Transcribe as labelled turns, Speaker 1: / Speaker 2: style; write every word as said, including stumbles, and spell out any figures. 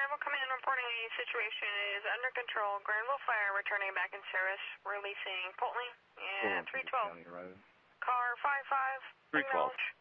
Speaker 1: Granville Command reporting a situation is under control. Granville Fire returning back in service, releasing Polteny and three twelve. Car five five.
Speaker 2: three twelve.